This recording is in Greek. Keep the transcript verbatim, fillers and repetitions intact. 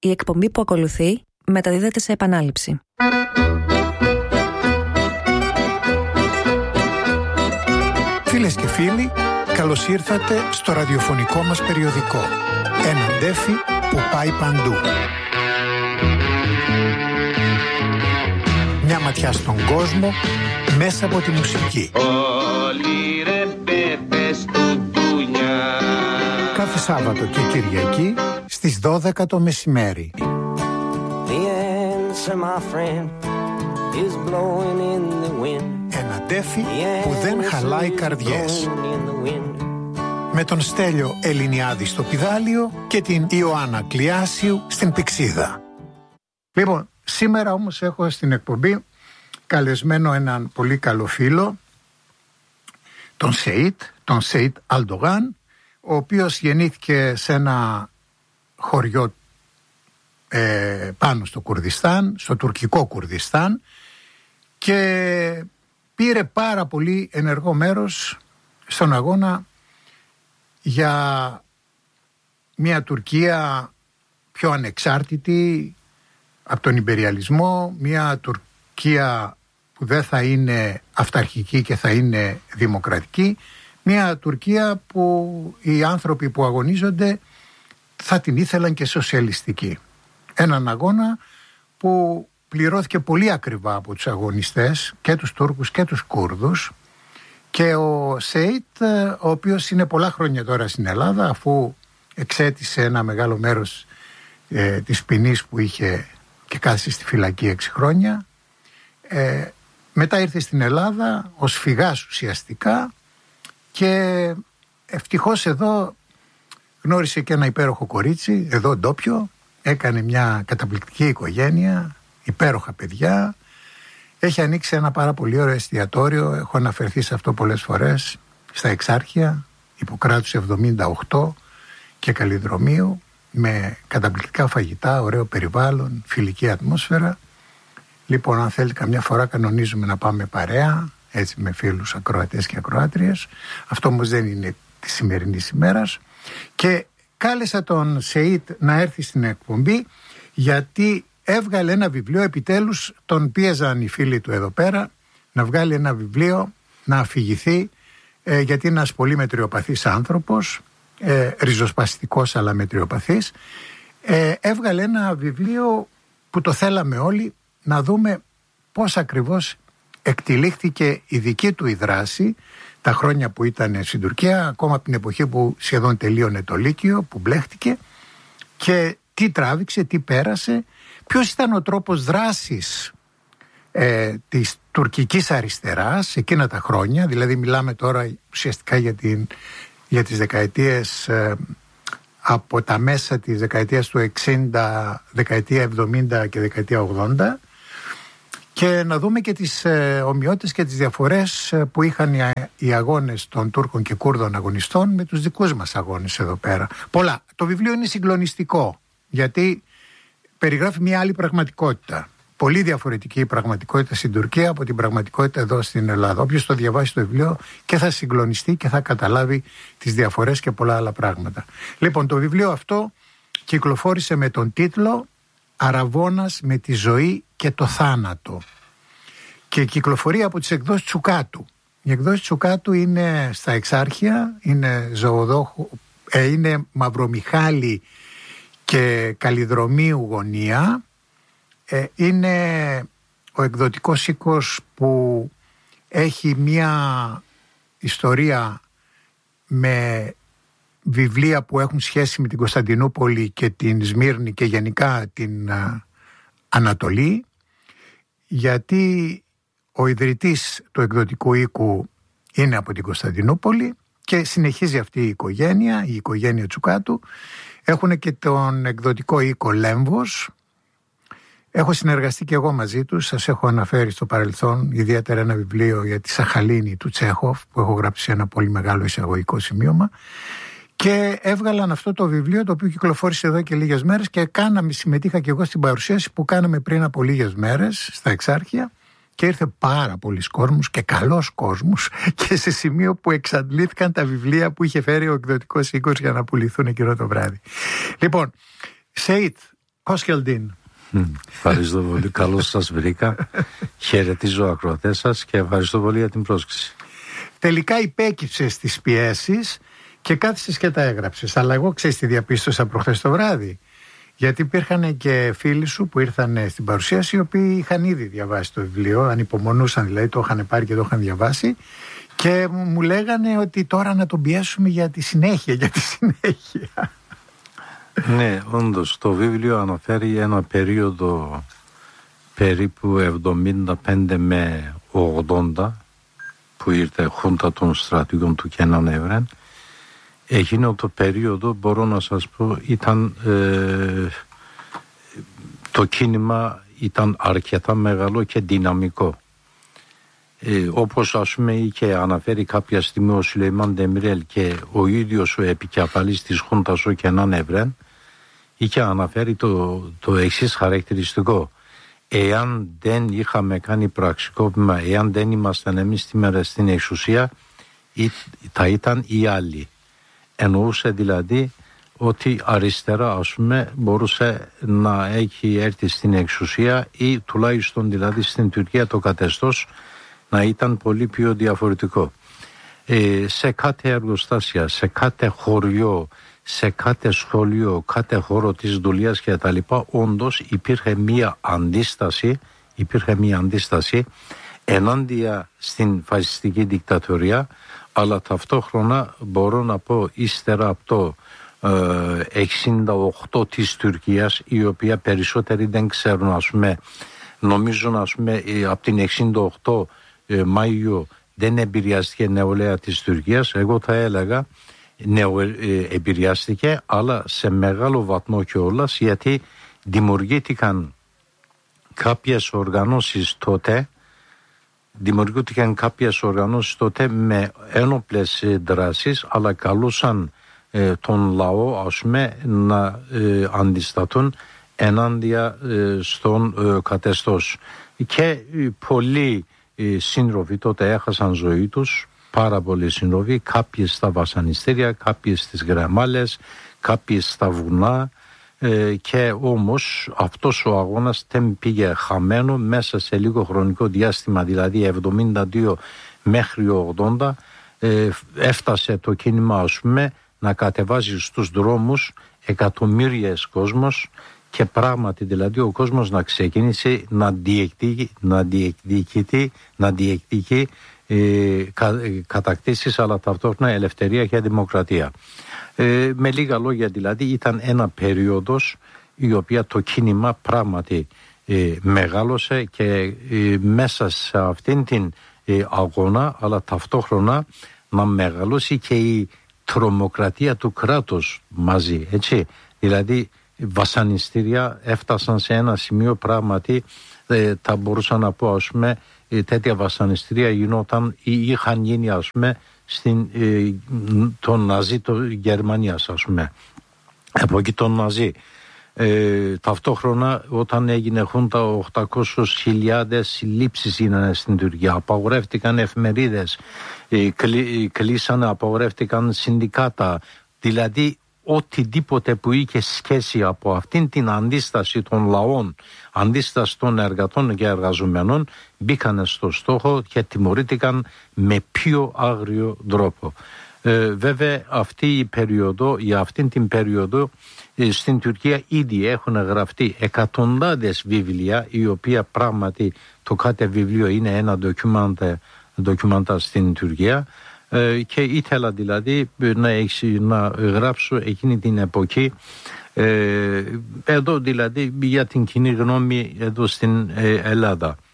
Η εκπομπή που ακολουθεί μεταδίδεται σε επανάληψη. Φίλες και φίλοι, καλώς ήρθατε στο ραδιοφωνικό μας περιοδικό. Ένα ντέφι που πάει παντού. Μια ματιά στον κόσμο μέσα από τη μουσική. Όλοι ρε μπέμπες του ντουνιά. Κάθε Σάββατο και Κυριακή στις δώδεκα το μεσημέρι. Ένα ντέφι που δεν χαλάει καρδιές. Με τον Στέλιο Ελληνιάδη στο πηδάλιο και την Ιωάννα Κλιάσιου στην πηξίδα. Λοιπόν, σήμερα όμως έχω στην εκπομπή καλεσμένο έναν πολύ καλό φίλο, τον Σεΐτ, τον Σεΐτ Αλντογάν, ο οποίος γεννήθηκε σε ένα χωριό ε, πάνω στο Κουρδιστάν, στο τουρκικό Κουρδιστάν, και πήρε πάρα πολύ ενεργό μέρος στον αγώνα για μια Τουρκία πιο ανεξάρτητη από τον ιμπεριαλισμό, μια Τουρκία που δεν θα είναι αυταρχική και θα είναι δημοκρατική, μια Τουρκία που οι άνθρωποι που αγωνίζονται θα την ήθελαν και σοσιαλιστική. Έναν αγώνα που πληρώθηκε πολύ ακριβά από τους αγωνιστές, και τους Τούρκους και τους Κούρδους, και ο Σεΐτ, ο οποίος είναι πολλά χρόνια τώρα στην Ελλάδα, αφού εξέτησε ένα μεγάλο μέρος ε, της ποινής που είχε και κάθισε στη φυλακή έξι χρόνια, ε, μετά ήρθε στην Ελλάδα ως φυγάς ουσιαστικά, και ευτυχώς εδώ γνώρισε και ένα υπέροχο κορίτσι, εδώ ντόπιο, έκανε μια καταπληκτική οικογένεια, υπέροχα παιδιά, έχει ανοίξει ένα πάρα πολύ ωραίο εστιατόριο, έχω αναφερθεί σε αυτό πολλές φορές, στα Εξάρχεια, Ιπποκράτους εβδομήντα οκτώ και Καλλιδρομίου, με καταπληκτικά φαγητά, ωραίο περιβάλλον, φιλική ατμόσφαιρα. Λοιπόν, αν θέλει καμιά φορά κανονίζουμε να πάμε παρέα, έτσι με φίλους ακροατές και ακροάτριες. Αυτό όμως δεν είναι τη σημερινή ημέρας. Και κάλεσα τον Σεΐτ να έρθει στην εκπομπή, γιατί έβγαλε ένα βιβλίο, επιτέλους τον πίεζαν οι φίλοι του εδώ πέρα να βγάλει ένα βιβλίο, να αφηγηθεί, ε, γιατί είναι ένας πολύ μετριοπαθής άνθρωπος, ε, ριζοσπαστικός αλλά μετριοπαθής. Ε, έβγαλε ένα βιβλίο που το θέλαμε όλοι να δούμε πώς ακριβώς εκτυλίχθηκε η δική του η δράση τα χρόνια που ήταν στην Τουρκία, ακόμα από την εποχή που σχεδόν τελείωνε το Λύκειο, που μπλέχτηκε, και τι τράβηξε, τι πέρασε, ποιος ήταν ο τρόπος δράσης ε, της τουρκικής αριστεράς εκείνα τα χρόνια. Δηλαδή μιλάμε τώρα ουσιαστικά για, την, για τις δεκαετίες ε, από τα μέσα της δεκαετίας του εξήντα, δεκαετία εβδομήντα και δεκαετία ογδόντα, και να δούμε και τις ε, ομοιότητες και τις διαφορές ε, που είχαν οι, οι αγώνες των Τούρκων και Κούρδων αγωνιστών με τους δικούς μας αγώνες εδώ πέρα. Πολλά. Το βιβλίο είναι συγκλονιστικό, γιατί περιγράφει μια άλλη πραγματικότητα. Πολύ διαφορετική η πραγματικότητα στην Τουρκία από την πραγματικότητα εδώ στην Ελλάδα. Όποιος το διαβάσει το βιβλίο και θα συγκλονιστεί και θα καταλάβει τις διαφορές και πολλά άλλα πράγματα. Λοιπόν, το βιβλίο αυτό κυκλοφόρησε με τον τίτλο «Αραβώνας με τη ζωή και το θάνατο» και κυκλοφορεί από τις εκδόσεις Τσουκάτου. Οι εκδόσεις Τσουκάτου είναι στα Εξάρχεια, είναι ζωοδόχο, ε, είναι Μαυρομιχάλη και Καλλιδρομίου γωνία. Ε, είναι ο εκδοτικός οίκος που έχει μια ιστορία με βιβλία που έχουν σχέση με την Κωνσταντινούπολη και την Σμύρνη και γενικά την α, Ανατολή, γιατί ο ιδρυτής του εκδοτικού οίκου είναι από την Κωνσταντινούπολη και συνεχίζει αυτή η οικογένεια, η οικογένεια Τσουκάτου. Έχουν και τον εκδοτικό οίκο Λέμβος. Έχω συνεργαστεί και εγώ μαζί τους, σας έχω αναφέρει στο παρελθόν ιδιαίτερα ένα βιβλίο για τη Σαχαλίνη του Τσέχοφ, που έχω γράψει ένα πολύ μεγάλο εισαγωγικό σημείωμα, και έβγαλαν αυτό το βιβλίο, το οποίο κυκλοφόρησε εδώ και λίγες μέρες, και κάναμε, συμμετείχα και εγώ στην παρουσίαση που κάναμε πριν από λίγες μέρες στα Εξάρχεια, και ήρθε πάρα πολλοί κόσμος και καλός κόσμος, και σε σημείο που εξαντλήθηκαν τα βιβλία που είχε φέρει ο εκδοτικός οίκος για να πουληθούν εκείνο το βράδυ. Λοιπόν, Σεΐτ, Κοσκελντίν. Ευχαριστώ πολύ. Καλώς σας βρήκα. Χαιρετίζω ακροατές σας και ευχαριστώ πολύ για την πρόσκληση. Τελικά υπέκυψες στις πιέσεις και κάθισες και τα έγραψες. Αλλά εγώ ξέρεις τι διαπίστωσα προχθές το βράδυ. Γιατί υπήρχαν και φίλοι σου που ήρθαν στην παρουσίαση, οι οποίοι είχαν ήδη διαβάσει το βιβλίο, ανυπομονούσαν δηλαδή, το είχαν πάρει και το είχαν διαβάσει. Και μου λέγανε ότι τώρα να τον πιέσουμε για τη συνέχεια, για τη συνέχεια. Ναι, όντως, το βιβλίο αναφέρει ένα περίοδο περίπου εβδομήντα πέντε με ογδόντα που ήρθε χούντα των στρατηγών του Κέναν Έβρεν. Εκείνο το περίοδο, μπορώ να σας πω, ήταν ε, το κίνημα ήταν αρκετά μεγάλο και δυναμικό. Ε, όπως ας πούμε είχε αναφέρει κάποια στιγμή ο Σουλεϊμάν Ντεμιρέλ και ο ίδιος ο επικεφαλής της Χούντας ο Κέναν Έβρεν είχε αναφέρει το, το εξής χαρακτηριστικό: εάν δεν είχαμε κάνει πραξικόπημα, εάν δεν ήμασταν εμείς σήμερα στην εξουσία, θα ήταν οι άλλοι. Εννοούσε δηλαδή ότι αριστερά, ας πούμε, μπορούσε να έχει έρθει στην εξουσία ή τουλάχιστον δηλαδή στην Τουρκία το καθεστώς να ήταν πολύ πιο διαφορετικό. Ε, σε κάθε εργοστάσια, σε κάθε χωριό, σε κάθε σχολείο, κάθε χώρο της δουλειάς και τα λοιπά, όντως υπήρχε μία αντίσταση, υπήρχε μία αντίσταση ενάντια στην φασιστική δικτατορία, αλλά ταυτόχρονα μπορώ να πω ύστερα από το ε, εξήντα οκτώ της Τουρκίας, η οποία περισσότεροι δεν ξέρουν, ας πούμε, νομίζουν, ας πούμε, από την εξήντα οκτώ ε, Μάιο δεν επηρεάστηκε η νεολαία της Τουρκίας. Εγώ θα έλεγα νεο, ε, επηρεάστηκε, αλλά σε μεγάλο βαθμό κιόλας, γιατί δημιουργήθηκαν κάποιες οργανώσεις τότε δημιουργήθηκαν κάποιες οργανώσεις τότε με ένοπλες δράσεις, αλλά καλούσαν ε, τον λαό, ας πούμε, να ε, αντισταθούν ενάντια ε, στον ε, καθεστώς. Και ε, πολλοί ε, σύντροφοι τότε έχασαν ζωή τους, πάρα πολλοί σύντροφοι, κάποιοι στα βασανιστήρια, κάποιοι στις γραμμάλες, κάποιοι στα βουνά. Ε, και όμως αυτός ο αγώνας δεν πήγε χαμένο. Μέσα σε λίγο χρονικό διάστημα, δηλαδή εβδομήντα δύο μέχρι ογδόντα, ε, έφτασε το κίνημα, ας πούμε, να κατεβάζει στους δρόμους εκατομμύριες κόσμος και πράγματι δηλαδή ο κόσμος να ξεκίνησε να διεκδικεί, να διεκδικεί, να διεκδικεί ε, κα, ε, κατακτήσεις, αλλά ταυτόχρονα ελευθερία και δημοκρατία. Ε, με λίγα λόγια δηλαδή ήταν ένα περίοδος η οποία το κίνημα πράγματι ε, μεγάλωσε και ε, μέσα σε αυτήν την ε, αγώνα, αλλά ταυτόχρονα να μεγαλώσει και η τρομοκρατία του κράτους μαζί, έτσι. Δηλαδή βασανιστήρια έφτασαν σε ένα σημείο πράγματι, ε, θα μπορούσα να πω, ας πούμε, ε, τέτοια βασανιστήρια γινόταν ή είχαν γίνει, ας πούμε, στην ε, τον Ναζί το Γερμανίας, ας πούμε, από εκεί τον Ναζί. Ε, ταυτόχρονα όταν έγινε χούντα, οκτακόσιες χιλιάδες συλλήψεις γίνανε στην Τουρκία, απαγορεύτηκαν εφημερίδες, ε, κλει, κλείσανε, απαγορεύτηκαν συνδικάτα, δηλαδή οτιδήποτε που είχε σχέση από αυτήν την αντίσταση των λαών, αντίσταση των εργατών και εργαζομένων, μπήκανε στο στόχο και τιμωρήθηκαν με πιο άγριο τρόπο. Ε, βέβαια αυτή η περίοδο, για αυτήν την περίοδο ε, στην Τουρκία ήδη έχουν γραφτεί εκατοντάδες βιβλία, η οποία πράγματι το κάθε βιβλίο είναι ένα ντοκιουμέντα, ντοκιουμέντα στην Τουρκία. Ε, και ήθελα δηλαδή να, να γράψω εκείνη την εποχή, ε, εδώ δηλαδή για την κοινή γνώμη εδώ στην ε, Ελλάδα.